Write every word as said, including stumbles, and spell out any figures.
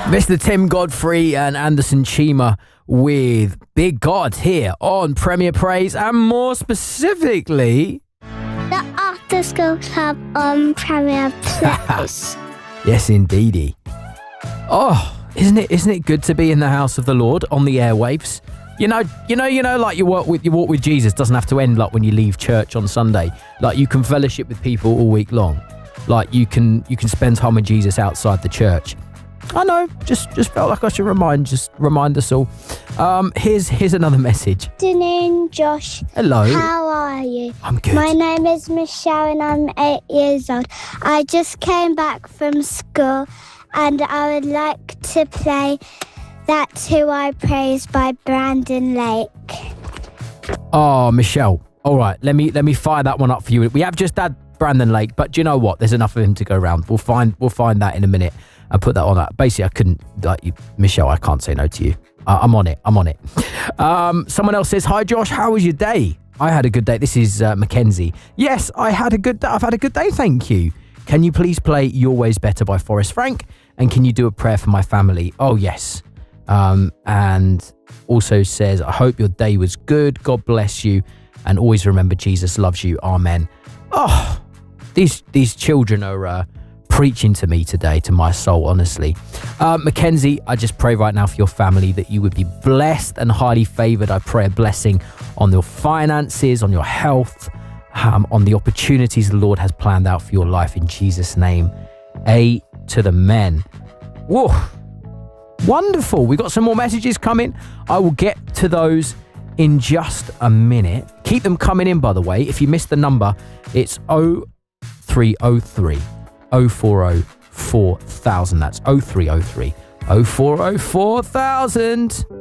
Mister Tim Godfrey and Anderson Chima with Big God here on Premier Praise, and more specifically, the After School Club on Premier Praise. Yes, indeedy. Oh, isn't it? Isn't it good to be in the house of the Lord on the airwaves? You know, you know, you know, like your walk with your walk with Jesus doesn't have to end like when you leave church on Sunday. Like you can fellowship with people all week long. Like you can you can spend time with Jesus outside the church. I know, just just felt like I should remind just remind us all. Um, here's here's another message. Good afternoon, Josh. Hello. How are you? I'm good. My name is Michelle and I'm eight years old. I just came back from school and I would like to play That's Who I Praise by Brandon Lake. Oh, Michelle. All right, let me let me fire that one up for you. We have just had Brandon Lake, but do you know what? There's enough of him to go around. We'll find we'll find that in a minute and put that on that. Basically, I couldn't, like, you, Michelle, I can't say no to you. Uh, I'm on it. I'm on it. Um, someone else says, hi, Josh. How was your day? I had a good day. This is uh, Mackenzie. Yes, I had a good day. I've had a good day. Thank you. Can you please play Your Way's Better by Forrest Frank? And can you do a prayer for my family? Oh, yes. Um, and also says, I hope your day was good. God bless you. And always remember Jesus loves you. Amen. Oh, these these children are uh, preaching to me today, to my soul, honestly. Uh, Mackenzie, I just pray right now for your family that you would be blessed and highly favoured. I pray a blessing on your finances, on your health, um, on the opportunities the Lord has planned out for your life in Jesus' name. A to the men. Whoa. Wonderful. We got some more messages coming. I will get to those in just a minute. Keep them coming in, by the way. If you missed the number, it's oh three oh three, oh four oh, four thousand. That's oh three oh three, oh four oh, four thousand.